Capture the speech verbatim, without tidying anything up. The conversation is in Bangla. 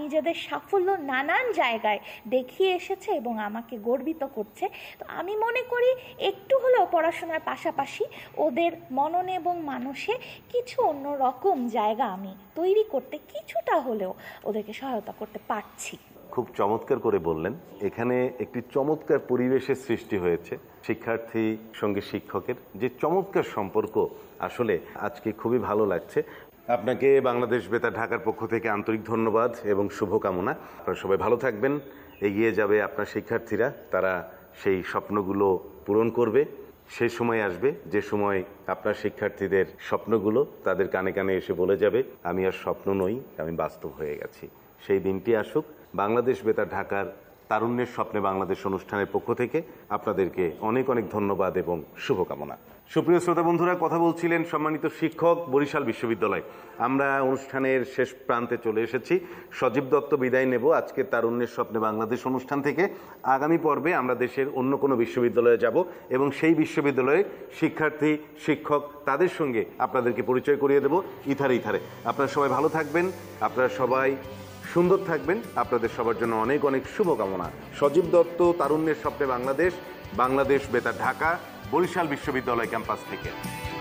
নিজেদের সাফল্য নানান জায়গায় দেখিয়ে এসেছে এবং আমাকে গর্বিত করছে। তো আমি মনে করি একটু হলেও পড়াশোনার পাশাপাশি ওদের মননে এবং মানসে কিছু অন্য রকম জায়গা আমি তৈরি করতে কিছুটা হলেও ওদেরকে সহায়তা করতে পারছি। খুব চমৎকার করে বললেন। এখানে একটি চমৎকার পরিবেশের সৃষ্টি হয়েছে, শিক্ষার্থী সঙ্গে শিক্ষকের যে চমৎকার সম্পর্ক, আসলে আজকে খুবই ভালো লাগছে। আপনাকে বাংলাদেশ বেতার ঢাকার পক্ষ থেকে আন্তরিক ধন্যবাদ এবং শুভকামনা। আপনারা সবাই ভালো থাকবেন, এগিয়ে যাবে আপনার শিক্ষার্থীরা, তারা সেই স্বপ্নগুলো পূরণ করবে। সেই সময় আসবে যে সময় আপনার শিক্ষার্থীদের স্বপ্নগুলো তাদের কানে কানে এসে বলে যাবে, আমি আর স্বপ্ন নই, আমি বাস্তব হয়ে গেছি। সেই দিনটি আসুক। বাংলাদেশ বেতার ঢাকার তারুণ্যের স্বপ্নে বাংলাদেশ অনুষ্ঠানের পক্ষ থেকে আপনাদেরকে অনেক অনেক ধন্যবাদ এবং শুভকামনা। সুপ্রিয় শ্রোতা বন্ধুরা, কথা বলছিলেন সম্মানিত শিক্ষক, বরিশাল বিশ্ববিদ্যালয়। আমরা অনুষ্ঠানের শেষ প্রান্তে চলে এসেছি। সজীব দত্ত বিদায় নেব আজকে তারুণ্যের স্বপ্নে বাংলাদেশ অনুষ্ঠান থেকে। আগামী পর্বে আমরা দেশের অন্য কোনো বিশ্ববিদ্যালয়ে যাব এবং সেই বিশ্ববিদ্যালয়ের শিক্ষার্থী, শিক্ষক, তাদের সঙ্গে আপনাদেরকে পরিচয় করিয়ে দেব ইথারে ইথারে। আপনারা সবাই ভালো থাকবেন, আপনারা সবাই সুন্দর থাকবেন, আপনাদের সবার জন্য অনেক অনেক শুভকামনা। সজীব দত্ত, তারুণ্যের স্বপ্নে বাংলাদেশ, বাংলাদেশ বেতার ঢাকা, বরিশাল বিশ্ববিদ্যালয় ক্যাম্পাস থেকে।